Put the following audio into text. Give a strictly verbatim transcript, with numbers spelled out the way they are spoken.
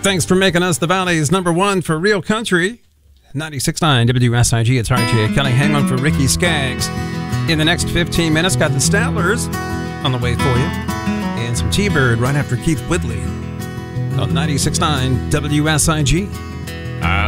Thanks for making us the Valley's number one for real country. ninety-six point nine W S I G. It's R J Kelly. Hang on for Ricky Skaggs. In the next fifteen minutes, got the Stattlers on the way for you. And some T-Bird right after Keith Whitley on ninety-six point nine W S I G.